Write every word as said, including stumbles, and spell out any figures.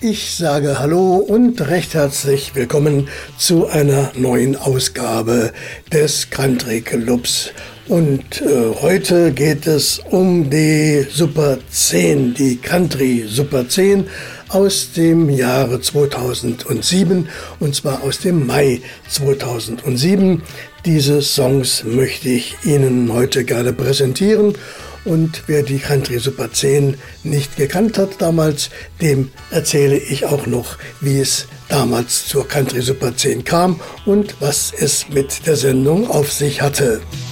Ich sage Hallo und recht herzlich willkommen zu einer neuen Ausgabe des Country Clubs. Und äh, heute geht es um die Super zehn, die Country Super zehn aus dem Jahre zweitausendsieben, und zwar aus dem Mai zweitausendsieben. Diese Songs möchte ich Ihnen heute gerne präsentieren. Und wer die Country Super zehn nicht gekannt hat damals, dem erzähle ich auch noch, wie es damals zur Country Super zehn kam und was es mit der Sendung auf sich hatte.